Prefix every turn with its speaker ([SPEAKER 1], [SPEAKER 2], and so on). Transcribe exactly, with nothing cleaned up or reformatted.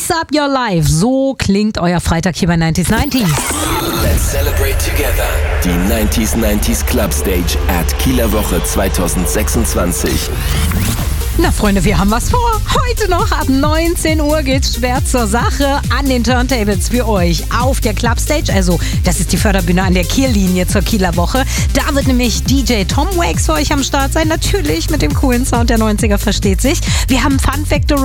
[SPEAKER 1] Mix Up Your Life. So klingt euer Freitag hier bei neunzig neunzig.
[SPEAKER 2] Let's celebrate together. Die neunzig neunzig Club Stage at Kieler Woche zwanzig sechsundzwanzig.
[SPEAKER 1] Na Freunde, wir haben was vor. Heute noch ab neunzehn Uhr geht's schwer zur Sache an den Turntables für euch auf der Club Stage. Also das ist die Förderbühne an der Kiellinie zur Kieler Woche. Da wird nämlich D J Tom Wakes für euch am Start sein. Natürlich mit dem coolen Sound der neunziger, versteht sich. Wir haben Fun Factory